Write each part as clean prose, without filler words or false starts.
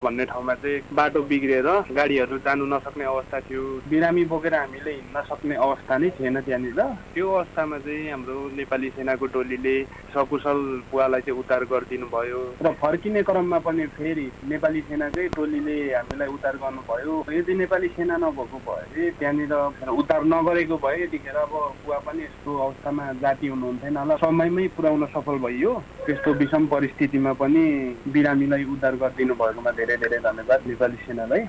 भन्ने ठाउँमा चाहिँ बाटो बिग्रेर गाडीहरू जानु नसक्ने अवस्था थियो। बिरामी बोकेर हामीले हिँड्न सक्ने अवस्था नै थिएन त्यहाँनिर। त्यो अवस्थामा चाहिँ हाम्रो नेपाली सेनाको टोलीले सकुशल बुवालाई चाहिँ उद्धार गरिदिनु भयो र फर्किने क्रममा पनि फेरि नेपाली सेनाकै टोलीले हामीलाई उद्धार गर्नुभयो। यदि नेपाली सेना नभएको भए त्यहाँनिर उद्धार नगरेको भए यतिखेर अब बुवा पनि यस्तो अवस्थामा जाति हुनुहुन्थेन होला। समयमै पुर्याउन सफल भइयो। त्यस्तो विषम परिस्थितिमा पनि बिरामीलाई उद्धार गरिदिनु भएकोमा धेरै धेरै धन्यवाद नेपाली सेनालाई।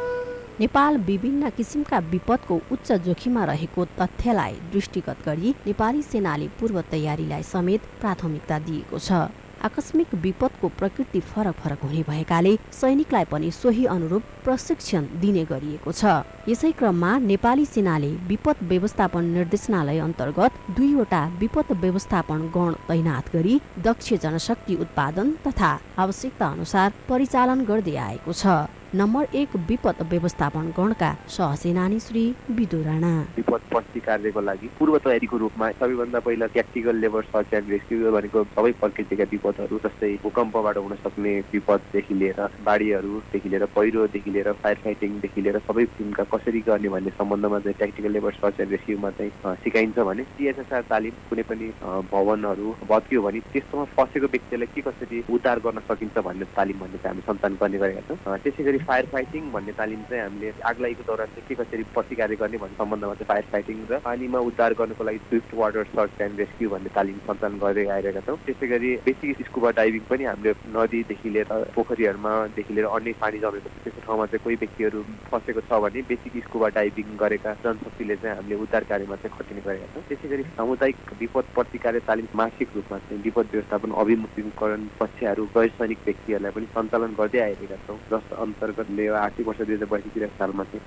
नेपाल विभिन्न किसिमका विपदको उच्च जोखिममा रहेको तथ्यलाई दृष्टिगत गरी नेपाली सेनाले पूर्व तयारीलाई समेत प्राथमिकता दिएको छ। आकस्मिक विपदको प्रकृति फरक फरक हुने भएकाले सैनिकलाई पनि सोही अनुरूप प्रशिक्षण दिने गरिएको छ। यसै क्रममा नेपाली सेनाले विपद व्यवस्थापन निर्देशनालय अन्तर्गत 2वटा विपद व्यवस्थापन गण तैनात गरी दक्ष जनशक्ति उत्पादन तथा आवश्यकता अनुसार परिचालन गर्दै आएको छ। नम्बर 1 विपद व्यवस्थापन गणका सहसेनानी श्री विदु राणा। विपद प्रतिकारको लागि पूर्व तयारीको रूपमा सबैभन्दा पहिला tactical labour search and rescue भनेको सबै प्रकृतिका विपदहरू जस्तै भूकम्पबाट हुन सक्ने विपददेखि लिएर बाढीहरूदेखि लिएर पहिरोदेखि लिएर फायर फाइटिङदेखि लिएर सबै टिमका कसरी गर्ने भन्ने सम्बन्धमा चाहिँ ट्याक्टिकल लेबर सर्च एन्ड रेस्क्युमा चाहिँ सिकाइन्छ भने सीएसएसआर तालिम कुनै पनि भवनहरू भत्कियो भने त्यस्तोमा फसेको व्यक्तिलाई के कसरी उद्धार गर्न सकिन्छ भन्ने तालिम भन्ने चाहिँ हामी सञ्चालन गर्ने गरेका छौँ। त्यसै गरी फायर फाइटिङ भन्ने तालिम चाहिँ हामीले आगलागीको दौरान चाहिँ के कसरी प्रतिकार गर्ने भन्ने सम्बन्धमा चाहिँ फायर फाइटिङ र पानीमा उद्धार गर्नको लागि Swift water search and rescue भन्ने तालिम सञ्चालन गर्दै आइरहेका छौँ। त्यसै गरी बेसिक स्कुबा डाइभिङ पनि हामीले नदीदेखि लिएर पोखरीहरूमादेखि लिएर अन्य पानी जमेको छ त्यस्तो ठाउँमा चाहिँ कोही व्यक्तिहरू फसेको छ भने बेसिक स्कुबा डाइभिङ गरेका जनशक्तिले चाहिँ हामीले उद्धार कार्यमा चाहिँ खटिने गरेका छौँ। त्यसै गरी सामुदायिक विपद प्रतिकार तालिम मासिक रूपमा चाहिँ विपद व्यवस्थापन अभिमुखीकरण कक्षाहरू गैर सैनिक व्यक्तिहरूलाई पनि सञ्चालन गर्दै आइरहेका छौँ। जस अन्तर्गतले आर्थिक वर्ष 2032 सालमा चाहिँ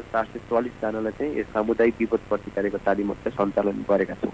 4444 जनालाई चाहिँ यस सामुदायिक विपद प्रतिकारको तालिमहरू सञ्चालन गरेका छौँ।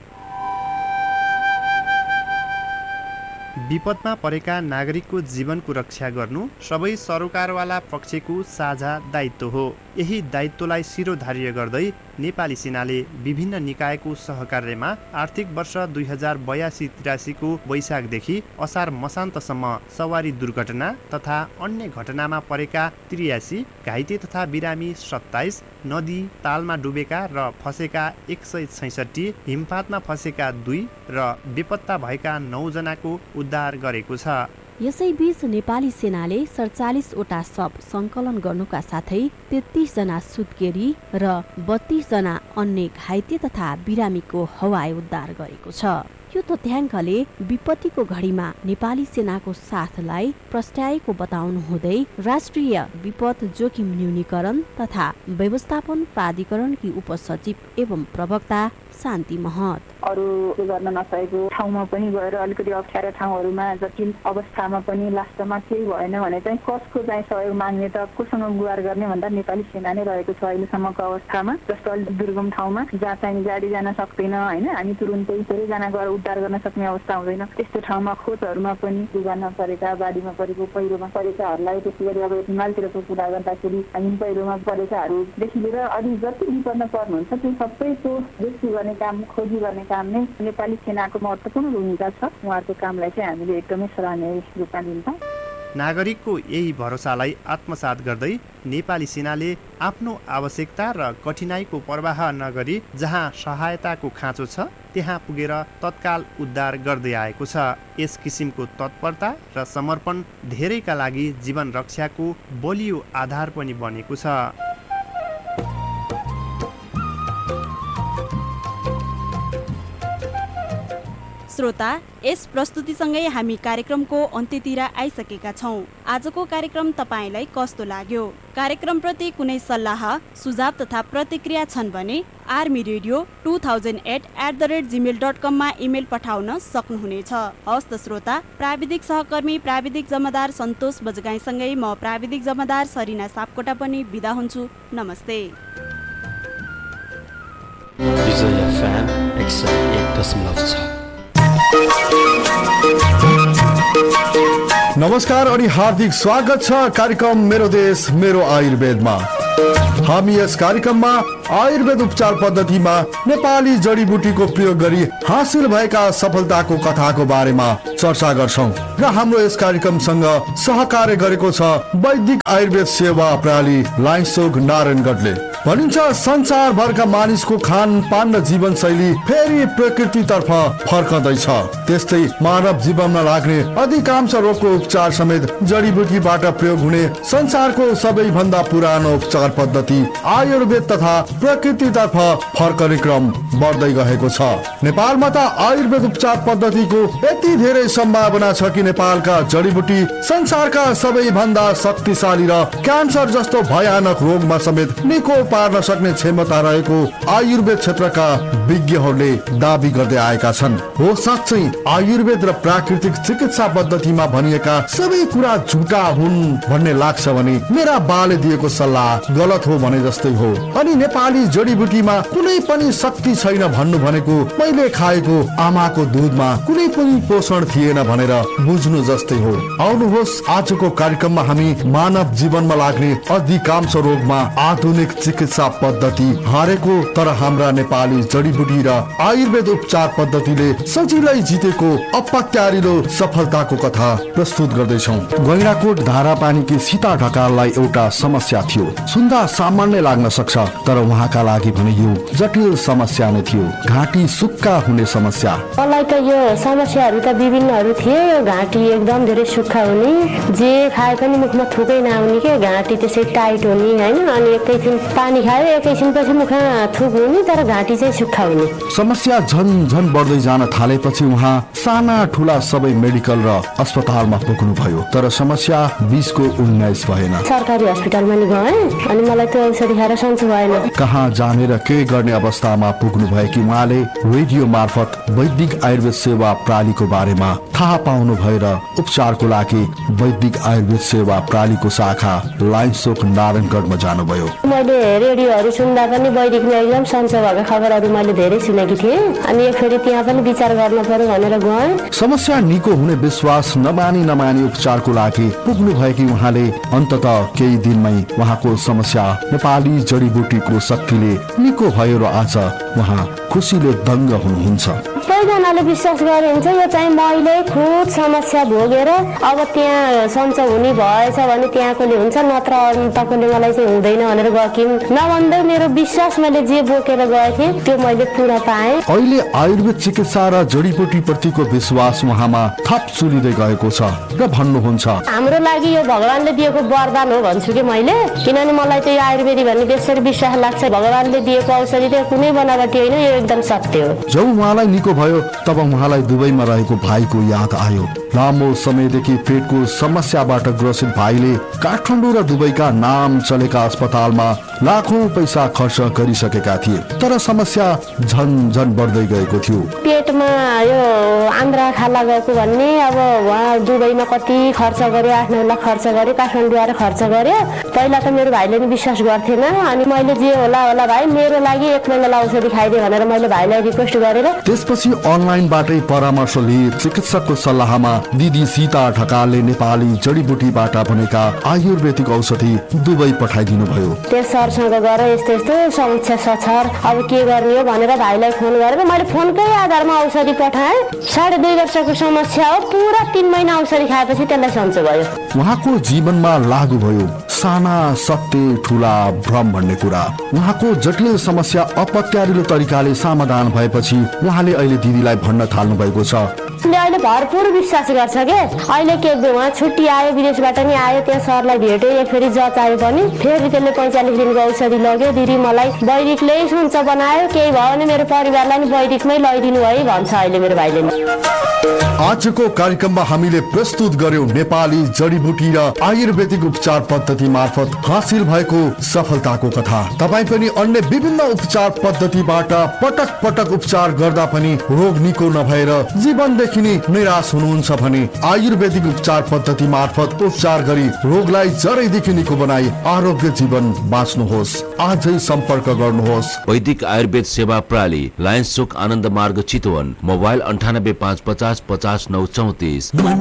विपदमा परेका नागरिकको जीवनको रक्षा गर्नु सबै सरकारवाला पक्षको साझा दायित्व हो। यही दायित्वलाई शिरोधार्य गर्दै नेपाली सेनाले विभिन्न निकायको सहकार्यमा आर्थिक वर्ष 2082-83 को वैशाखदेखि असार मसान्तसम्म सवारी दुर्घटना तथा अन्य घटनामा परेका 83, घाइते तथा बिरामी 27, नदी तालमा डुबेका र फसेका 166, हिमपातमा फसेका 2 र बेपत्ता भएका 9 जनाको उद्धार गरेको छ। यसैबीच नेपाली सेनाले 47वटा शव सङ्कलन गर्नुका साथै 33 जना सुत्केरी र 32 जना अन्य घाइते तथा बिरामीको हवाई उद्धार गरेको छ। यो तथ्याङ्कले विपत्तिको घडीमा नेपाली सेनाको साथलाई प्रस्ट्याएको बताउनु हुँदै राष्ट्रिय विपद जोखिम न्यूनीकरण तथा व्यवस्थापन प्राधिकरणकी उपसचिव एवं प्रवक्ता शान्ति महत अरू गर्न नसकेको ठाउँमा पनि गएर अलिकति अप्ठ्यारो ठाउँहरूमा जटिल अवस्थामा पनि लास्टमा केही भएन भने चाहिँ कसको चाहिँ सहयोग माग्ने त कोसँग गुहार गर्ने भन्दा नेपाली सेना नै रहेको छ अहिलेसम्मको अवस्थामा। जस्तो अलिक दुर्गम ठाउँमा जहाँ चाहिँ गाडी जान सक्दैन होइन, हामी तुरुन्तै धेरैजना गएर उद्धार गर्न सक्ने अवस्था हुँदैन त्यस्तो ठाउँमा खोजहरूमा पनि डुबानमा परेका बाढीमा परेको पहिरोमा परेकाहरूलाई त्यसै गरी अब हिमालतिरको कुरा गर्दाखेरि हिम पहिरोमा परेकाहरूदेखि लिएर अलिक जति विपन्न पर्नुहुन्छ त्यो सबैको रेस्क्यु गर्ने काम खोजी गर्ने काम नै नेपाली सेनाको महत्त्वपूर्ण भूमिका छ। उहाँहरूको कामलाई चाहिँ हामीले एकदमै सराहनीय रूपमा लिन्छौँ। नागरिकको यही भरोसालाई आत्मसात गर्दै नेपाली सेनाले आफ्नो आवश्यकता र कठिनाइको प्रवाह नगरी जहाँ सहायताको खाँचो छ त्यहाँ पुगेर तत्काल उद्धार गर्दै आएको छ। यस किसिमको तत्परता र समर्पण धेरैका लागि जीवन रक्षाको बलियो आधार पनि बनेको छ। श्रोता, यस प्रस्तुतिसँगै हामी कार्यक्रमको अन्त्यतिर आइसकेका छौँ। आजको कार्यक्रम तपाईँलाई कस्तो लाग्यो? कार्यक्रमप्रति कुनै सल्लाह सुझाव तथा प्रतिक्रिया छन् भने armyradio2008@gmail.com मा इमेल पठाउन सक्नुहुनेछ। हवस् त श्रोता, प्राविधिक सहकर्मी प्राविधिक जमादार सन्तोष बजगाईसँगै म प्राविधिक जमादार सरिना सापकोटा पनि बिदा हुन्छु। नमस्ते। नमस्कार अनि हार्दिक स्वागत छ कार्यक्रम मेरो देश मेरो आयुर्वेदमा। हामी यस कार्यक्रममा आयुर्वेद उपचार पद्धतिमा नेपाली जडीबुटीको प्रयोग गरी हासिल भएका सफलताको कथाको बारेमा चर्चा गर्छौं र हाम्रो यस कार्यक्रमसँग सहकार्य गरेको छ वैदिक आयुर्वेद सेवा प्रणाली लाइन्सोक नारायणगढले। भनिन्छ संसारभरका मानिसको खानपान र जीवनशैली फेरि प्रकृतितर्फ फर्कँदैछ। त्यस्तै मानव जीवनमा लाग्ने अधिकांश रोगको उपचार समेत जडीबुटीबाट प्रयोग हुने संसारको सबैभन्दा पुरानो उपचार पद्धति आयुर्वेद तथा प्रकृतितर्फ फर्कने क्रम बढ्दै गएको छ। नेपालमा त आयुर्वेद उपचार पद्धतिको यति धेरै सम्भावना छ कि नेपालका जडीबुटी संसारका सबैभन्दा शक्तिशाली र क्यान्सर जस्तो भयानक रोगमा समेत निको पार्न सक्ने क्षमता रहेको आयुर्वेद क्षेत्रका विज्ञहरूले दाबी गर्दै आएका छन्। हो साँच्चै आयुर्वेद र प्राकृतिक चिकित्सा पद्धतिमा भनिएका सबै कुरा झुटा हुन् भन्ने लाग्छ भने मेरा बाले दिएको सल्लाह गलत हो भने जस्तै हो। अनि नेपाली जडीबुटीमा कुनै पनि शक्ति छैन भन्नु भनेको मैले खाएको आमाको दूधमा कुनै पनि पोषण थिएन भनेर बुझ्नु जस्तै हो। आउनुहोस् आजको कार्यक्रममा हामी मानव जीवनमा लाग्ने अधिकांश रोगमा आधुनिक चिकित्सा पद्धति हारेको तर हाम्रा नेपाली जडीबुटी र आयुर्वेद उपचार पद्धतिले सजिलै जितेको अपत्यारिलो सफलताको कथा प्रस्तुत गर्दैछौँ। गैंडाकोट धारापानीकी सीता ढकाललाई एउटा समस्या थियो। सुन्दा सामान्य लाग्न सक्छ तर उहाँका लागि भने यो जटिल समस्या नै थियो। घाँटी सुक्खा हुने समस्या। मलाई त यो समस्याहरू त विभिन्नहरू थिए। यो घाँटी एकदम धेरै सुक्खा हुने, जे खाए पनि मुखमा थुकै नआउने के, घाँटी त्यसै टाइट हुने हैन, अनि एकैछिन पानी खायो एकैछिनपछि मुखमा थुक हुने तर घाँटी चाहिँ सुक्खा हुने। समस्या झन झन बढ्दै जान थालेपछि उहाँ साना ठुला सबै मेडिकल र अस्पतालमा पुग्नु भयो तर समस्या 20 को 19 भएन। सरकारी अस्पतालमा नि गए अनि मलाई त्यो औषधि खाएर सन्चो भएन। कहाँ जाने र के गर्ने अवस्थामा पुग्नु भयो कि उहाँले रेडियो मार्फत वैदिक आयुर्वेद सेवा प्रणालीको बारेमा थाहा पाउनु भएर उपचारको लागि वैदिक आयुर्वेद सेवा प्रणालीको शाखा लाइन्सोक नारायणगढमा जानुभयो। मैले रेडियोहरू सुन्दा पनि वैदिकमा एकदम सन्चो भएको खबरहरू मैले धेरै सुनेकी थिएँ अनि फेरि त्यहाँ पनि विचार गर्न पर्यो भनेर गएँ। समस्या निको हुने विश्वास नमानी उपचारको लागि पुग्नु भएकी उहाँले अन्ततः केही दिनमै उहाँको समस्या नेपाली जडीबुटीको शक्तिले निको भयो र आज उहाँ खुसीले दङ्ग हुनुहुन्छ। सबैजनाले विश्वास गरे हुन्छ यो चाहिँ मैले खुद समस्या भोगेर अब त्यहाँ सन्चो हुने भएछ भने त्यहाँकोले हुन्छ नत्र तपाईँले मलाई चाहिँ हुँदैन भनेर गएकी नभन्दै मेरो विश्वास मैले जे बोकेर गएँ त्यो मैले पुरा पाएँ। अहिले आयुर्वेद चिकित्सा र जडीबुटी प्रतिको विश्वास उहाँमा थप चुलिँदै गएको छ र भन्नुहुन्छ हाम्रो लागि यो भगवानले दिएको वरदान हो भन्छु कि मैले, किनभने मलाई त यो आयुर्वेदी भन्ने त्यसरी विश्वास लाग्छ भगवानले दिएको औषधि त कुनै बनावटी होइन, यो एकदम सत्य हो। जब उहाँलाई निको भयो तब उहाँलाई दुबईमा रहेको भाइको याद आयो। लामो समयदेखि पेटको समस्याबाट ग्रसित भाइले काठमाडौँ र दुबईका नाम चलेका अस्पतालमा लाखौं पैसा खर्च गरिसकेका थिए तर समस्या झन झन बढ्दै गएको थियो। पेटमा यो आन्द्रा खाला गएको भन्ने अब उहाँ दुबईमा कति खर्च गर्यो, 8-9 लाख खर्च गर्यो, काठमाडौँ आएर खर्च गर्यो। पहिला त मेरो भाइले नि विश्वास गर्थेन अनि मैले जे होला भाइ मेरो लागि 1 महिना औषधि खाइदिए भनेर मैले भाइलाई रिक्वेस्ट गरेर त्यसपछि अनलाइनबाटै परामर्श लिए चिकित्सकको सल्लाहमा दिदी सीता ढकालले नेपाली जडीबुटीबाट बनेका आयुर्वेदिक औषधि दुबई पठाइदिनु भयो। त्यस सरसँग गएर यस्तो समस्या छ अब के गर्ने हो भनेर भाइलाई फोन गरेर मैले फोनकै आधारमा औषधि पठाएँ। 2.5 वर्षको समस्या हो, पुरा 3 महिना औषधि खाएपछि त्यसलाई सन्चो भयो। उहाँको जीवनमा लागू भयो साना सत्य ठुला भ्रम भन्ने कुरा। उहाँको जटिल समस्या अपत्यारिलो तरिकाले समाधान भएपछि उहाँले अहिले दिदीलाई भन्न थाल्नु भएको छ। अहिले भरपुर विश्वास गर्छ के अहिले के उहाँ छुट्टी आयो विदेशबाट नि आयो, त्यहाँ सरलाई भेट्यो, एक फेरि जच आयो पनि फेरि त्यसले 45 दिनको औषधि लग्यो। दिदी मलाई वैदिकले सन्चो बनायो, केही भयो भने मेरो परिवारलाई नि वैदिकमै लैदिनु है भन्छ अहिले मेरो भाइले। आजको कार्यक्रममा हामीले प्रस्तुत गर्यौं नेपाली जडीबुटी र आयुर्वेदिक उपचार पद्धति मार्फत हासिल भएको सफलताको कथा। तपाई पनि अन्य विभिन्न उपचार पद्धतिबाट पटक पटक उपचार गर्दा पनि रोग निको नभएर जीवनदेखि नै निराश हुनुहुन्छ भने आयुर्वेदिक उपचार पद्धति मार्फत उपचार गरी रोगलाई जडैदेखि निको बनाई आरोग्य जीवन बाँच्नुहोस्। आजै सम्पर्क गर्नुहोस्। वैदिक आयुर्वेद सेवा प्रणाली लायन्स चोक आनन्द मार्ग चितवन, मोबाइल 98 550 50 934।